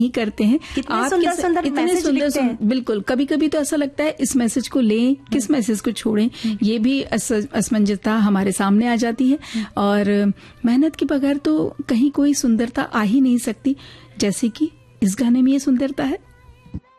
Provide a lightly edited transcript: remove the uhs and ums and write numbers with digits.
ही करते हैं। कितने सुंदर इतने सुंदर बिल्कुल। कभी कभी तो ऐसा लगता है इस मैसेज को लें, किस मैसेज को छोड़ें, ये भी असमंजसता हमारे सामने आ जाती है। और मेहनत के बगैर तो कहीं कोई सुंदरता आ ही नहीं सकती, जैसे कि इस गाने में ये सुंदरता है।